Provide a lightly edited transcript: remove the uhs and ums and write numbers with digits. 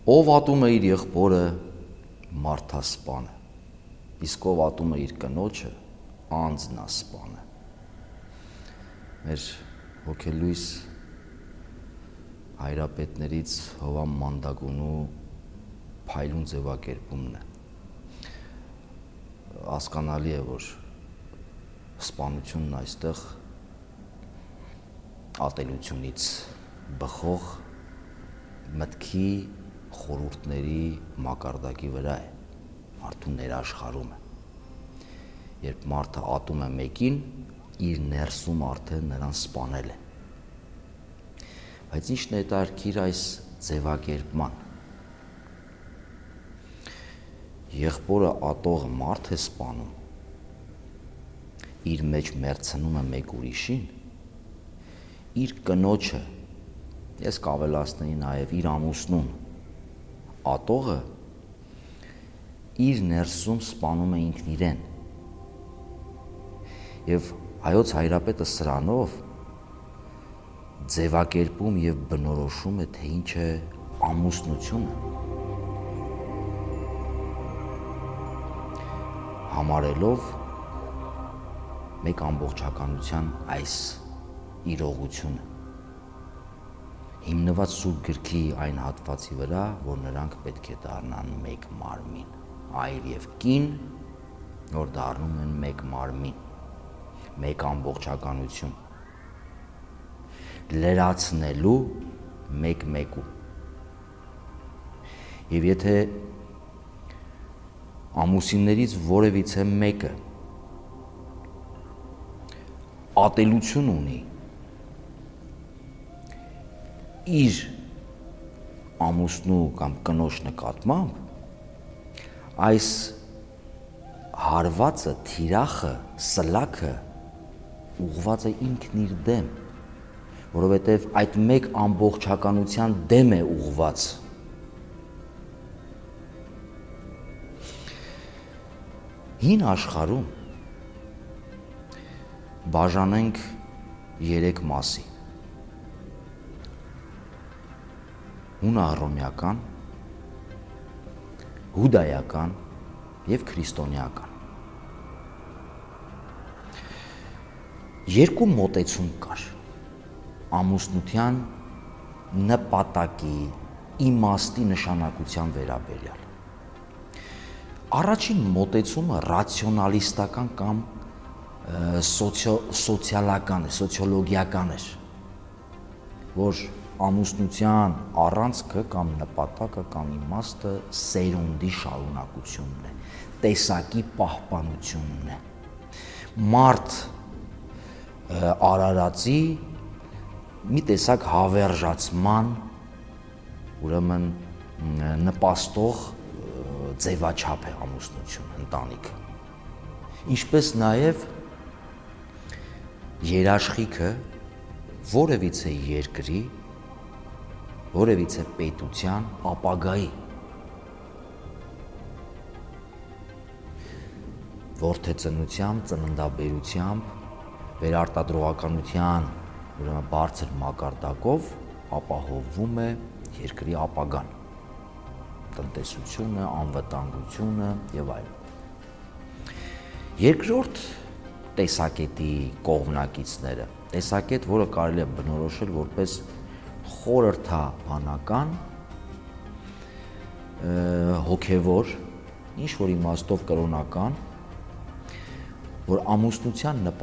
Ով ատում է իր եղբորը, մարդասպան է, իսկ ով ատում է իր կնոջը, անձնասպան է։ Մեր հոգելույս հայրապետներից Հովհան Մանդագունու փայլուն ձևակերպումն է։ Հասկանալի է, որ սպանությունն այստեղ ատելությունից բխող մտքի խորհուրդների մակարդակի վրա է, մարդու ներաշխարում է։ Երբ մարդը ատում է մեկին, իր ներսում արդեն նրան սպանել է։ Բայց ի՞նչն է հետաքրքիր այս ձևակերպման։ Եղբորը ատողը մարդ է սպանում, իր մեջ մերձնում է մեկ ուրիշին, իր կնոջը, ես կավելացնեի նաև իր ամուսնուն, ատողը իր ներսում սպանում է ինքն իրեն։ Եվ հայոց հայրապետը սրանով ձևակերպում եւ բնորոշում է, թե ինչ է ամուսնությունը, համարելով մեկ ամբողջականության այս իրողությունը, հիմնված Սուրբ Գրքի այն հատվածի վրա, որ նրանք պետք է դառնան մեկ մարմին, այր եւ կին, որ դառնում են մեկ մարմին, մեկ ամբողջականություն, լրացնելու մեկ-մեկու։ Եվ եթե ամուսիններից որևիցե մեկը ատելություն ունի իր ամուսնու կամ կնոջ նկատմամբ, այս հարվածը, թիրախը, սլաքը ուղղված է ինքն իր դեմ, որովհետև այդ մեկ ամբողջականության դեմ է ուղղված։ Հին աշխարհում բաժանենք 3 մասի. հունահռոմեական, հուդայական եւ քրիստոնեական։ Երկու մոտեցում կար ամուսնության նպատակի, իմաստի, նշանակության վերաբերյալ։ Առաջին մոտեցումը ռացիոնալիստական կամ սոցիալական է, սոցիոլոգիական էր, որ ամուսնության առանցքը կամ նպատակը կամ իմաստը սերունդի շարունակությունն է, տեսակի պահպանությունն է, մարդ արարածի մի տեսակ հավերժացման, ուրեմն նպաստող ձևաչափ է ամուսնություն, ընտանիքը, ինչպես նաև երաշխիքը որևիցե երկրի, որևիցե պետության ապագայի, որդեծնությամբ, ծննդաբերությամբ, վերարտադրողականության ուրեմն բարձր մակարդակով ապահովվում է երկրի ապագան, տնտեսությունը, անվտանգությունը եւ այլն։ Երկրորդ տեսակետի կողմնակիցները, տեսակետ, որը կարելի է բնորոշել որպես խորհրդաբանական, հոգևոր, ինչ որ իմաստով կրոնական, որ ամուսնության